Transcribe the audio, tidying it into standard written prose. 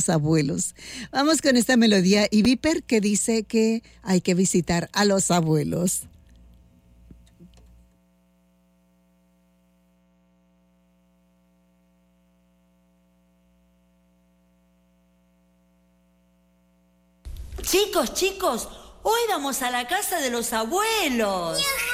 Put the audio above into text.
los abuelos. Vamos con esta melodía y Viper que dice que hay que visitar a los abuelos. Chicos, hoy vamos a la casa de los abuelos.